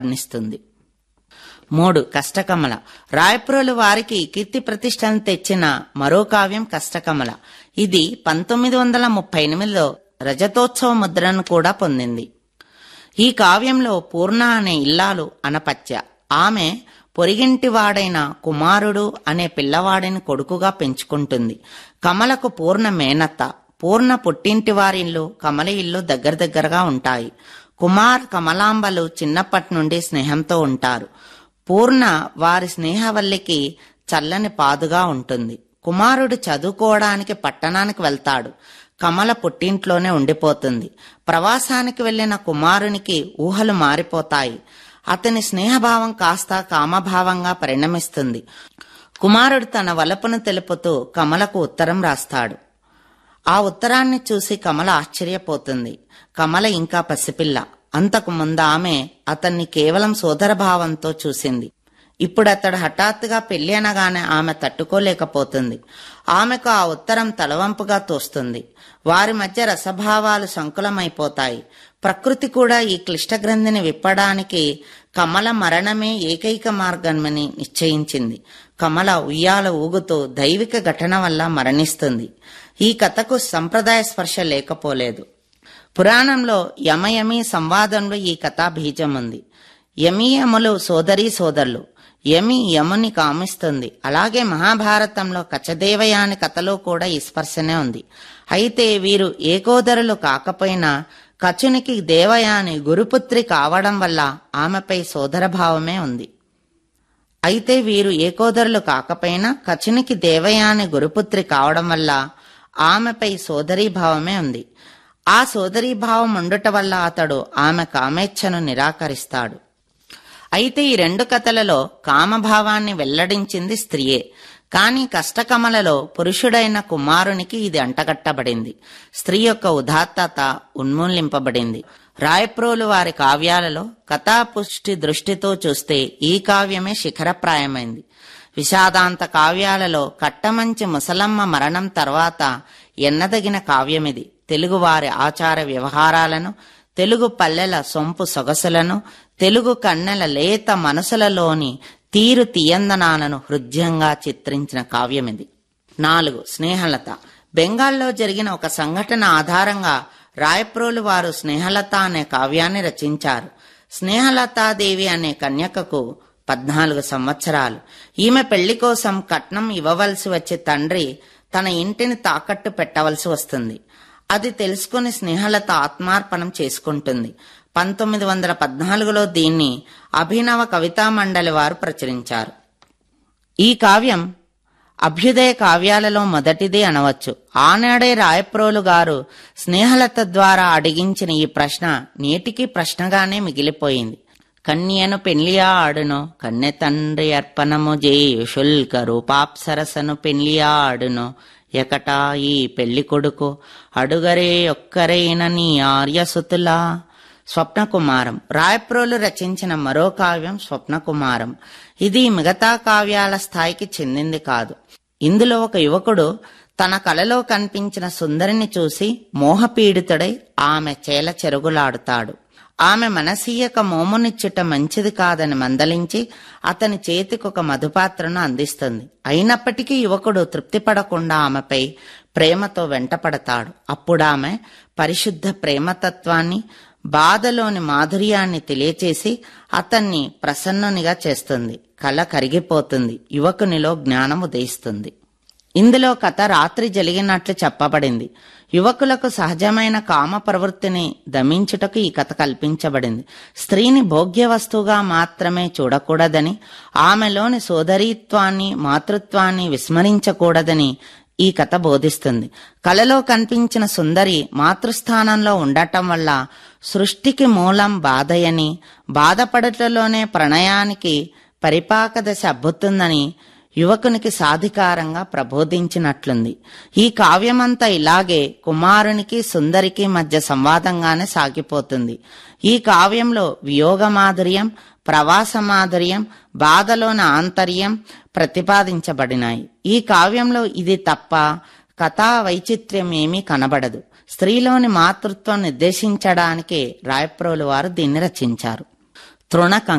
వర్ణిస్తుంది. 3. కష్టకమల. రాయప్రోలు వారికి కీర్తి ప్రతిష్టలను తెచ్చిన మరో కావ్యం కష్టకమల. ఇది 1938లో రజతోత్సవ ముద్రను కూడా పొందింది. ఈ కావ్యంలో పూర్ణ అనే ఇల్లాలు అనపత్య. ఆమె పొరిగింటివాడైన కుమారుడు అనే పిల్లవాడిని కొడుకుగా పెంచుకుంటుంది. కమలకు పూర్ణ మేనత్త. పూర్ణ పుట్టింటి వారిల్లు కమల ఇల్లు దగ్గరగా ఉంటాయి. కుమార్ కమలాంబలు చిన్నప్పటి నుండి స్నేహంతో ఉంటారు. పూర్ణ వారి స్నేహవల్లికి చల్లని పాదుగా ఉంటుంది. కుమారుడు చదువుకోవడానికి పట్టణానికి వెళ్తాడు. కమల పుట్టింట్లోనే ఉండిపోతుంది. ప్రవాసానికి వెళ్లిన కుమారునికి ఊహలు మారిపోతాయి. అతని స్నేహభావం కాస్త కామభావంగా పరిణమిస్తుంది. కుమారుడు తన వలపును తెలుపుతూ కమలకు ఉత్తరం రాస్తాడు. ఆ ఉత్తరాన్ని చూసి కమల ఆశ్చర్యపోతుంది. కమల ఇంకా పసిపిల్ల. అంతకు ముందు ఆమె అతన్ని కేవలం సోదరభావంతో చూసింది. ఇప్పుడు అతడు హఠాత్తుగా పెళ్లి అనగానే ఆమె తట్టుకోలేకపోతుంది. ఆమెకు ఆ ఉత్తరం తలవంపుగా తోస్తుంది. వారి మధ్య రసభావాలు సంకులమైపోతాయి. ప్రకృతి కూడా ఈ క్లిష్ట గ్రంథిని విప్పడానికి కమల మరణమే ఏకైక మార్గమని నిశ్చయించింది. కమల ఉయ్యాల ఊగుతూ దైవిక ఘటన వల్ల మరణిస్తుంది. ఈ కథకు సంప్రదాయ స్పర్శ లేకపోలేదు. పురాణంలో యమయమి సంవాదంలో ఈ కథా బీజం ఉంది. యమీయములు సోదరీ సోదరులు. యమి యముని కామిస్తుంది. అలాగే మహాభారతంలో కచదేవయాని కథలో కూడా ఈ స్పర్శనే ఉంది. అయితే వీరు ఏకోదరులు కాకపోయినా కచునికి దేవయాని గురుపుత్రి కావడం వల్ల ఆమెపై సోదరభావమే ఉంది. అయితే వీరు ఏకోదరులు కాకపోయినా కచునికి దేవయాని గురుపుత్రి కావడం వల్ల ఆమెపై సోదరీభావమే ఉంది. ఆ సోదరీభావం ఉండుట వల్ల అతడు ఆమె కామేచ్ఛను నిరాకరిస్తాడు. అయితే ఈ రెండు కథలలో కామభావాన్ని వెల్లడించింది స్త్రీయే. కాని కష్టకమలలో పురుషుడైన కుమారునికి ఇది అంటగట్టబడింది. స్త్రీ యొక్క ఉదాత్తత ఉన్మూలింపబడింది. రాయప్రోలు వారి కావ్యాలలో కథాపుష్టి దృష్టితో చూస్తే ఈ కావ్యమే శిఖరప్రాయమైంది. విషాదాంత కావ్యాలలో కట్టమంచి ముసలమ్మ మరణం తర్వాత ఎన్నదగిన కావ్యమిది. తెలుగువారి ఆచార వ్యవహారాలను, తెలుగు పల్లెల సొంపు సొగసులను, తెలుగు కన్నెల లేత మనసులలోని తీరు తీయందనాలను హృద్యంగా చిత్రించిన కావ్యమిది. 4. స్నేహలత. బెంగాల్లో జరిగిన ఒక సంఘటన ఆధారంగా రాయప్రోలు వారు స్నేహలత అనే కావ్యాన్ని రచించారు. స్నేహలతాదేవి అనే కన్యకకు 14 సంవత్సరాలు. ఈమె పెళ్లి కోసం కట్నం ఇవ్వవలసి వచ్చే తండ్రి తన ఇంటిని తాకట్టు పెట్టవలసి వస్తుంది. అది తెలుసుకుని స్నేహలత ఆత్మార్పణం చేసుకుంటుంది. 1914లో దీన్ని అభినవ కవితా మండలి వారు ప్రచురించారు. ఈ కావ్యం అభ్యుదయ కావ్యాలలో మొదటిది అనవచ్చు. ఆనాడే రాయప్రోలు గారు స్నేహలత ద్వారా అడిగించిన ఈ ప్రశ్న నేటికి ప్రశ్నగానే మిగిలిపోయింది. కన్యను పెళ్లియా ఆడును, కన్నె తండ్రి అర్పణము జేయు శుల్క రూపాప్సరసను పెళ్లియా ఆడును, ఎకటా ఈ పెళ్లి కొడుకు అడుగరే ఒక్కరైన నీ ఆర్యసుతులా. స్వప్నకుమారం. రాయప్రోలు రచించిన మరో కావ్యం స్వప్నకుమారం. ఇది మిగతా కావ్యాల స్థాయికి చెందింది కాదు. ఇందులో ఒక యువకుడు తన కలలో కనిపించిన సుందరిని చూసి మోహపీడితుడై ఆమె చేల చెరుగులాడుతాడు. ఆమె మనసీయక మోమునిచ్చుట మంచిది కాదని మందలించి అతని చేతికొక మధుపాత్రను అందిస్తుంది. అయినప్పటికీ యువకుడు తృప్తిపడకుండా ఆమెపై ప్రేమతో వెంటపడతాడు. అప్పుడామె పరిశుద్ధ ప్రేమతత్వాన్ని, బాధలోని మాధుర్యాన్ని తెలియచేసి అతన్ని ప్రసన్నునిగా చేస్తుంది. కల కరిగిపోతుంది. యువకునిలో జ్ఞానం ఉదయిస్తుంది. ఇందులో కథ రాత్రి జరిగినట్లు చెప్పబడింది. యువకులకు సహజమైన కామ ప్రవృత్తిని దమించుటకు ఈ కథ కల్పించబడింది. స్త్రీని భోగ్య వస్తువుగా మాత్రమే చూడకూడదని, ఆమెలోని సోదరీత్వాన్ని, మాతృత్వాన్ని విస్మరించకూడదని ఈ కథ బోధిస్తుంది. కలలో కనిపించిన సుందరి మాతృస్థానంలో ఉండటం వల్ల సృష్టికి మూలం బాధయని, బాధపడటలోనే ప్రణయానికి పరిపాక దశ అబ్బుతుందని యువకునికి సాధికారంగా ప్రబోధించినట్లుంది. ఈ కావ్యమంతా ఇలాగే కుమారునికి సుందరికి మధ్య సంవాదంగానే సాగిపోతుంది. ఈ కావ్యంలో వియోగ మాధుర్యం, ప్రవాస మాధుర్యం, బాధలోని ఆంతర్యం ప్రతిపాదించబడినాయి. ఈ కావ్యంలో ఇది తప్ప కథా వైచిత్ర్యం ఏమీ కనబడదు. స్త్రీలోని మాతృత్వం నిర్దేశించడానికే రాయప్రోలు వారు దీన్ని రచించారు. తృణకం